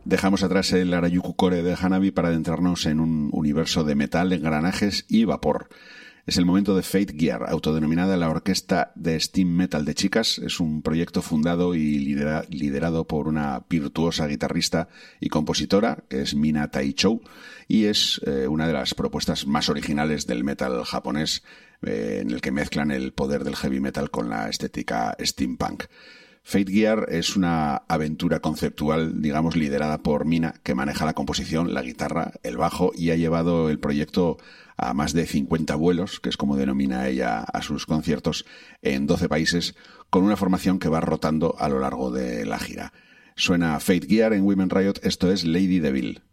Dejamos atrás el Harajuku Core de Hanabi para adentrarnos en un universo de metal, engranajes y vapor. Es el momento de Fate Gear, autodenominada la Orquesta de Steam Metal de Chicas. Es un proyecto fundado y liderado por una virtuosa guitarrista y compositora, que es Mina Taichou, y es una de las propuestas más originales del metal japonés, en el que mezclan el poder del heavy metal con la estética steampunk. Fate Gear es una aventura conceptual, digamos, liderada por Mina, que maneja la composición, la guitarra, el bajo y ha llevado el proyecto a más de 50 vuelos, que es como denomina ella a sus conciertos, en 12 países, con una formación que va rotando a lo largo de la gira. Suena Fate Gear en Women Riot, esto es Lady Devil.